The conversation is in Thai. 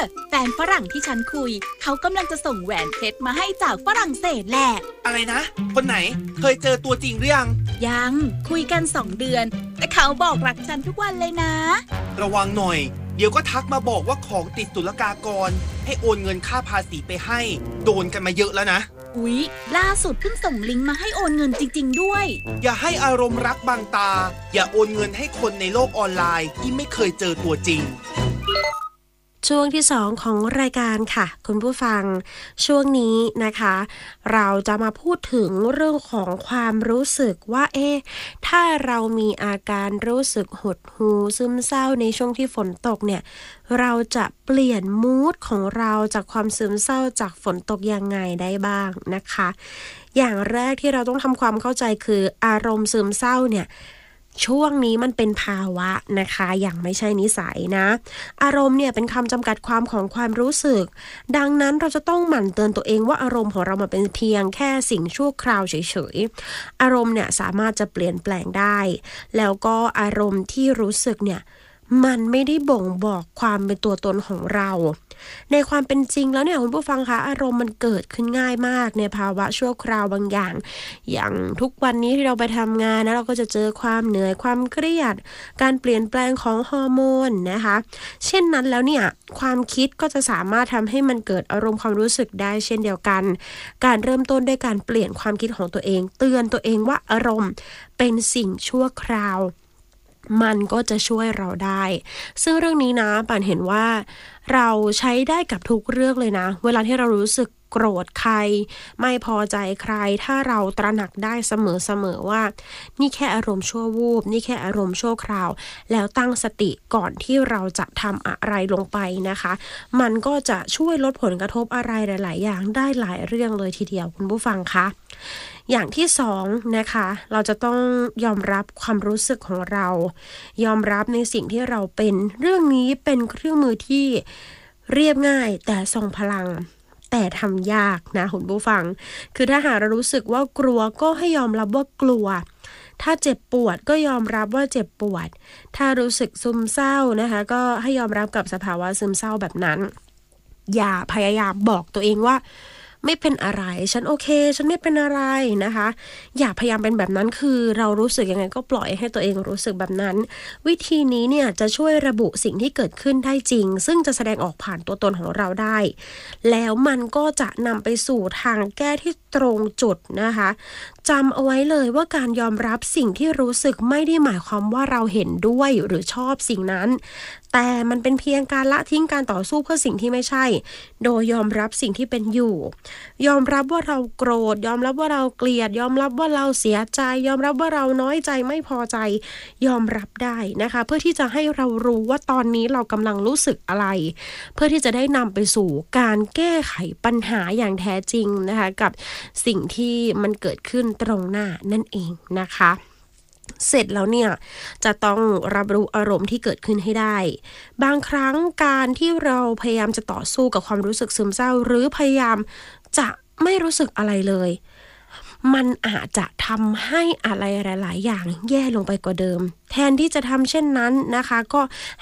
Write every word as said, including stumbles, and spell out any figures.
แฟนฝรั่งที่ฉันคุยเขากำลังจะส่งแหวนเพชรมาให้จากฝรั่งเศสแหละอะไรนะคนไหนเคยเจอตัวจริงหรือยังยังคุยกันสองเดือนแต่เขาบอกรักฉันทุกวันเลยนะระวังหน่อยเดี๋ยวก็ทักมาบอกว่าของติดศุลกากรให้โอนเงินค่าภาษีไปให้โดนกันมาเยอะแล้วนะอุ๊ยล่าสุดเพิ่งส่งลิงก์มาให้โอนเงินจริงๆด้วยอย่าให้อารมณ์รักบังตาอย่าโอนเงินให้คนในโลกออนไลน์ที่ไม่เคยเจอตัวจริงช่วงที่สองของรายการค่ะคุณผู้ฟังช่วงนี้นะคะเราจะมาพูดถึงเรื่องของความรู้สึกว่าเอ๊ะถ้าเรามีอาการรู้สึกหดหู่ซึมเศร้าในช่วงที่ฝนตกเนี่ยเราจะเปลี่ยนมูดของเราจากความซึมเศร้าจากฝนตกยังไงได้บ้างนะคะอย่างแรกที่เราต้องทำความเข้าใจคืออารมณ์ซึมเศร้าเนี่ยช่วงนี้มันเป็นภาวะนะคะอย่างไม่ใช่นิสัยนะอารมณ์เนี่ยเป็นคำจำกัดความของความรู้สึกดังนั้นเราจะต้องหมั่นเตือนตัวเองว่าอารมณ์ของเรามันเป็นเพียงแค่สิ่งชั่วคราวเฉยๆอารมณ์เนี่ยสามารถจะเปลี่ยนแปลงได้แล้วก็อารมณ์ที่รู้สึกเนี่ยมันไม่ได้บ่งบอกความเป็นตัวตนของเราในความเป็นจริงแล้วเนี่ยคุณผู้ฟังคะอารมณ์มันเกิดขึ้นง่ายมากในภาวะชั่วคราวบางอย่างอย่างทุกวันนี้ที่เราไปทำงานนะเราก็จะเจอความเหนื่อยความเครียดการเปลี่ยนแปลงของฮอร์โมนนะคะเช่นนั้นแล้วเนี่ยความคิดก็จะสามารถทำให้มันเกิดอารมณ์ความรู้สึกได้เช่นเดียวกันการเริ่มต้นด้วยการเปลี่ยนความคิดของตัวเองเตือนตัวเองว่าอารมณ์เป็นสิ่งชั่วคราวมันก็จะช่วยเราได้ซึ่งเรื่องนี้นะป่านเห็นว่าเราใช้ได้กับทุกเรื่องเลยนะเวลาที่เรารู้สึกโกรธใครไม่พอใจใครถ้าเราตระหนักได้เสมอๆว่านี่แค่อารมณ์ชั่ววูบนี่แค่อารมณ์ชั่วคราวแล้วตั้งสติก่อนที่เราจะทำอะไรลงไปนะคะมันก็จะช่วยลดผลกระทบอะไรหลายๆอย่างได้หลายเรื่องเลยทีเดียวคุณผู้ฟังคะอย่างที่สองนะคะเราจะต้องยอมรับความรู้สึกของเรายอมรับในสิ่งที่เราเป็นเรื่องนี้เป็นเครื่องมือที่เรียบง่ายแต่ทรงพลังแต่ทำยากนะคุณผู้ฟังคือถ้าหากเรารู้สึกว่ากลัวก็ให้ยอมรับว่ากลัวถ้าเจ็บปวดก็ยอมรับว่าเจ็บปวดถ้ารู้สึกซึมเศร้านะคะก็ให้ยอมรับกับสภาวะซึมเศร้าแบบนั้นอย่าพยายามบอกตัวเองว่าไม่เป็นอะไรฉันโอเคฉันไม่เป็นอะไรนะคะอย่าพยายามเป็นแบบนั้นคือเรารู้สึกยังไงก็ปล่อยให้ตัวเองรู้สึกแบบนั้นวิธีนี้เนี่ยจะช่วยระบุสิ่งที่เกิดขึ้นได้จริงซึ่งจะแสดงออกผ่านตัวตนของเราได้แล้วมันก็จะนำไปสู่ทางแก้ที่ตรงจุดนะคะจำเอาไว้เลยว่าการยอมรับสิ่งที่รู้สึกไม่ได้หมายความว่าเราเห็นด้วยหรือชอบสิ่งนั้นแต่มันเป็นเพียงการละทิ้งการต่อสู้เพื่อสิ่งที่ไม่ใช่โดยยอมรับสิ่งที่เป็นอยู่ยอมรับว่าเราโกรธยอมรับว่าเราเกลียดยอมรับว่าเราเสียใจยอมรับว่าเราน้อยใจไม่พอใจยอมรับได้นะคะเพื่อที่จะให้เรารู้ว่าตอนนี้เรากำลังรู้สึกอะไรเพื่อที่จะได้นำไปสู่การแก้ไขปัญหาอย่างแท้จริงนะคะกับสิ่งที่มันเกิดขึ้นตรงหน้านั่นเองนะคะเสร็จแล้วเนี่ยจะต้องรับรู้อารมณ์ที่เกิดขึ้นให้ได้บางครั้งการที่เราพยายามจะต่อสู้กับความรู้สึกซึมเศร้าหรือพยายามจะไม่รู้สึกอะไรเลยมันอาจจะทำให้อะไรหลายๆอย่างแย่ลงไปกว่าเดิมแทนที่จะทำเช่นนั้นนะคะก็